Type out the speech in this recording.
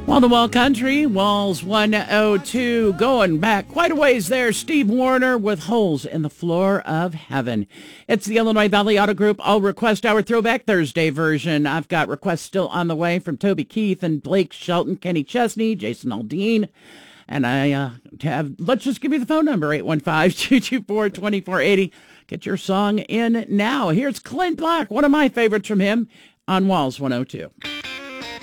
Wall-to-Wall Country, Walls 102, going back quite a ways there. Steve Wariner with Holes in the Floor of Heaven. It's the Illinois Valley Auto Group All Request Hour Throwback Thursday version. I've got requests still on the way from Toby Keith and Blake Shelton, Kenny Chesney, Jason Aldean. And let's just give you the phone number, 815-224-2480. Get your song in now. Here's Clint Black, one of my favorites from him on Walls 102.